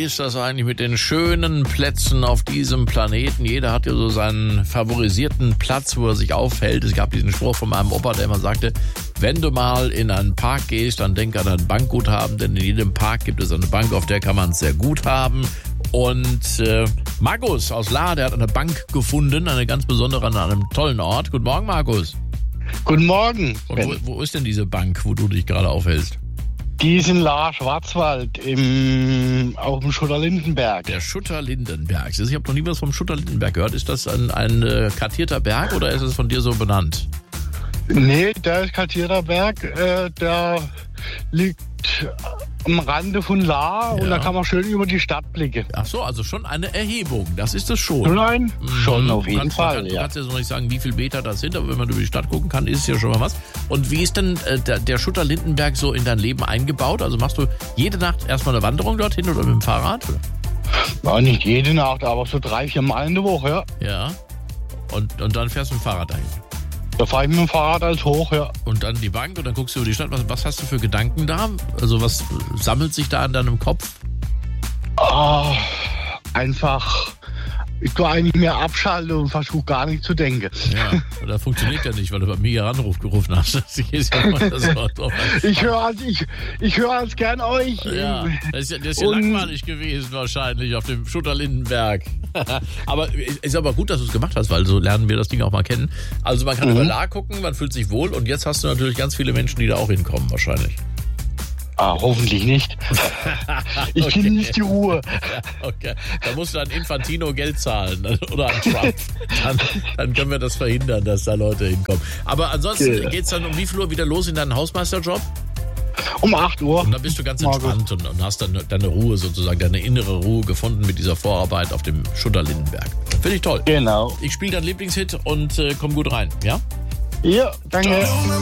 ist das eigentlich mit den schönen Plätzen auf diesem Planeten? Jeder hat ja so seinen favorisierten Platz, wo er sich aufhält. Es gab diesen Spruch von meinem Opa, der immer sagte, wenn du mal in einen Park gehst, dann denk an ein Bankguthaben, denn in jedem Park gibt es eine Bank, auf der kann man es sehr gut haben. Und Markus aus Lahr, der hat eine Bank gefunden, eine ganz besondere an einem tollen Ort. Guten Morgen, Markus. Guten Morgen. Und wo ist denn diese Bank, wo du dich gerade aufhältst? Die ist in Lahr, Schwarzwald, auf dem Schutter-Lindenberg. Der Schutter-Lindenberg. Ich habe noch nie was vom Schutter-Lindenberg gehört. Ist das ein kartierter Berg oder ist es von dir so benannt? Nee, der ist kartierter Berg. Der liegt am Rande von Lahr und da kann man schön über die Stadt blicken. Ach so, also schon eine Erhebung. Das ist es schon. Schon auf jeden Fall. Du kannst jetzt noch nicht sagen, wie viele Meter das sind, aber wenn man über die Stadt gucken kann, ist es ja schon mal was. Und wie ist denn der Schutter-Lindenberg so in dein Leben eingebaut? Also machst du jede Nacht erstmal eine Wanderung dorthin oder mit dem Fahrrad? Ja, nicht jede Nacht, aber so 3-4 Mal in der Woche, ja. Ja. Und dann fährst du mit dem Fahrrad dahin? Da fahre ich mit dem Fahrrad als hoch, ja. Und dann die Bank und dann guckst du über die Stadt. Was hast du für Gedanken da? Also was sammelt sich da in deinem Kopf? Einfach, ich tue eigentlich mehr abschalten und versuche gar nicht zu denken. Ja, das funktioniert ja nicht, weil du bei mir hier gerufen hast. Ich höre als gern euch. Ja, das ist ja langweilig gewesen wahrscheinlich auf dem Schutter-Lindenberg. Aber ist aber gut, dass du es gemacht hast, weil so lernen wir das Ding auch mal kennen. Also man kann über Lahr gucken, man fühlt sich wohl und jetzt hast du natürlich ganz viele Menschen, die da auch hinkommen wahrscheinlich. Hoffentlich nicht. Ich genieße die Ruhe. Ja, okay. Da musst du an Infantino Geld zahlen oder an Trump. Dann können wir das verhindern, dass da Leute hinkommen. Aber ansonsten geht's dann um wie viel Uhr wieder los in deinen Hausmeisterjob? Um 8 Uhr. Und dann bist du ganz entspannt und hast dann deine Ruhe sozusagen, deine innere Ruhe gefunden mit dieser Vorarbeit auf dem Schutter-Lindenberg. Finde ich toll. Genau. Ich spiele deinen Lieblingshit und komm gut rein, ja? Ja, danke. Ciao.